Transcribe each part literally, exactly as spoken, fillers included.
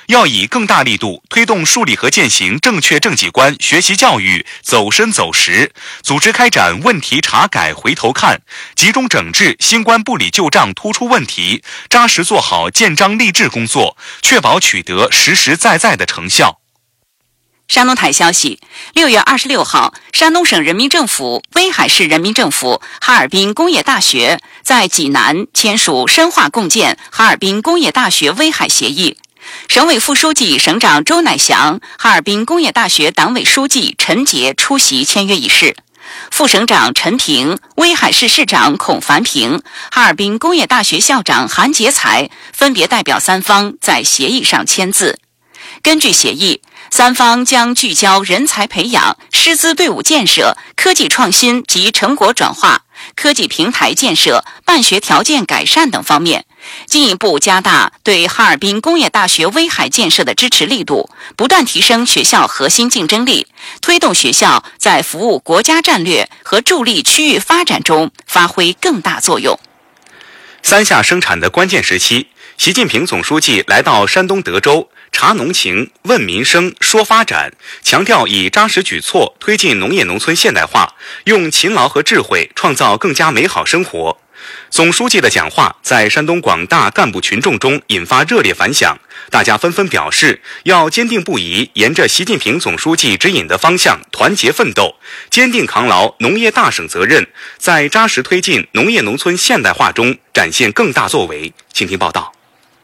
要以更大力度推动树立和践行正确政绩观学习教育走深走实，组织开展问题查改回头看，集中整治新冠不理旧账突出问题，扎实做好建章立制工作，确保取得实实在在的成效。 山东台消息，六月二十六号，山东省人民政府、威海市人民政府、哈尔滨工业大学在济南签署深化共建哈尔滨工业大学威海协议。省委副书记、省长周乃祥、哈尔滨工业大学党委书记陈杰出席签约仪式。副省长陈平、威海市市长孔凡平、哈尔滨工业大学校长韩杰才分别代表三方在协议上签字。根据协议，三方将聚焦人才培养、师资队伍建设、科技创新及成果转化、科技平台建设、办学条件改善等方面，进一步加大对哈尔滨工业大学威海建设的支持力度，不断提升学校核心竞争力，推动学校在服务国家战略和助力区域发展中发挥更大作用。 三下生产的关键时期，习近平总书记来到山东德州，察农情、问民生、说发展，强调以扎实举措推进农业农村现代化，用勤劳和智慧创造更加美好生活。总书记的讲话在山东广大干部群众中引发热烈反响，大家纷纷表示要坚定不移沿着习近平总书记指引的方向团结奋斗，坚定扛牢农业大省责任，在扎实推进农业农村现代化中展现更大作为。请听报道。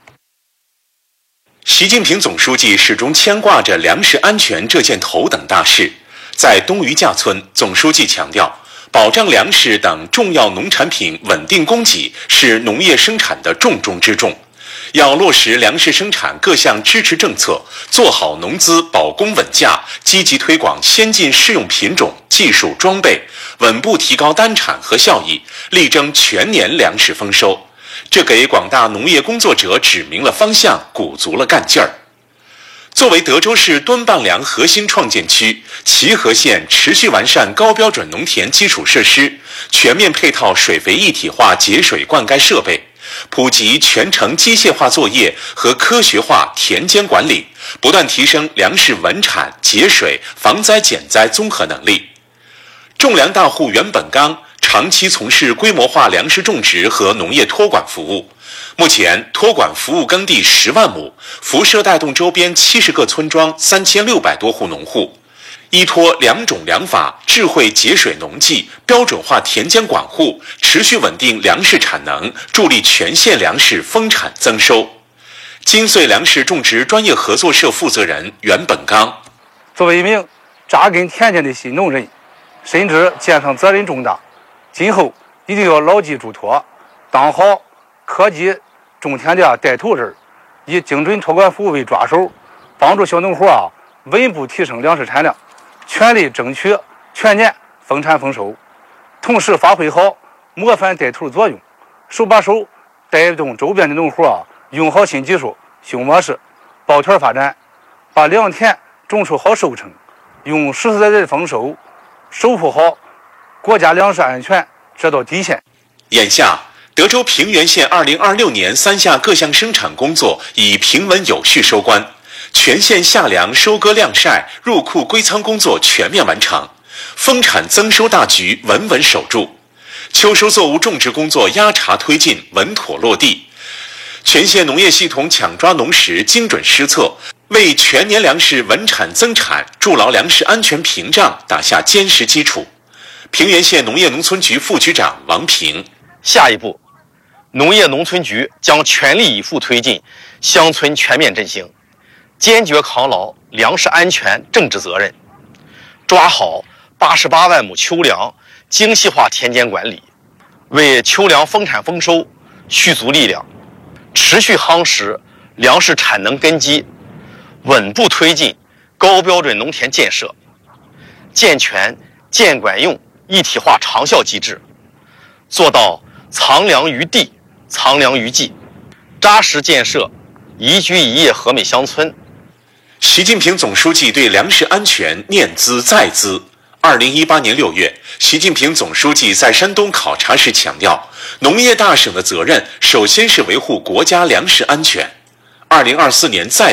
习近平总书记始终牵挂着粮食安全这件头等大事。在东余架村，总书记强调，保障粮食等重要农产品稳定供给是农业生产的重中之重。要落实粮食生产各项支持政策，做好农资保供稳价，积极推广先进适用品种、技术装备，稳步提高单产和效益，力争全年粮食丰收。这给广大农业工作者指明了方向，鼓足了干劲儿。作为德州市敦半粮核心创建区，齐河县持续完善高标准农田基础设施，全面配套水肥一体化节水灌溉设备，普及全程机械化作业和科学化田间管理，不断提升粮食稳产、节水、防灾减灾综合能力。种粮大户袁本刚长期从事规模化粮食种植和农业托管服务，目前托管服务耕地十万亩，辐射带动周边七十个村庄三千六百多户农户。依托两种粮法、智慧节水农技、标准化田间管护，持续稳定粮食产能，助力全县粮食丰产增收。金穗粮食种植专业合作社负责人袁本刚， 作为一名扎根田间的新农人，深知肩上责任重大，今后一定要牢记嘱托，当好科技种田的带头人，以精准托管服务为抓手，帮助小农户啊稳步提升粮食产量，全力争取全年丰产丰收，同时发挥好模范带头作用，手把手带动周边的农户啊用好新技术、新模式，抱团发展，把良田种出好收成，用实实在在的丰收守护好国家粮食安全这道底线。 眼下，德州平原县二零二六年三下各项生产工作已平稳有序收官，全县夏粮收割晾晒、入库归仓工作全面完成，丰产增收大局稳稳守住。秋收作物种植工作压茬推进，稳妥落地。全县农业系统抢抓农时精准施策，为全年粮食稳产增产、筑牢粮食安全屏障打下坚实基础。平原县农业农村局副局长王平， 下一步，农业农村局将全力以赴推进乡村全面振兴，坚决扛牢粮食安全政治责任，抓好八十八万亩秋粮精细化田间管理，为秋粮丰产丰收蓄足力量，持续夯实粮食产能根基，稳步推进高标准农田建设，健全建管用一体化长效机制，做到藏粮于地、藏粮于技，扎实建设宜居宜业和美乡村。 习近平总书记对粮食安全念兹在兹。二零一八年六月，习近平总书记在山东考察时强调，农业大省的责任首先是维护国家粮食安全。二零二四年再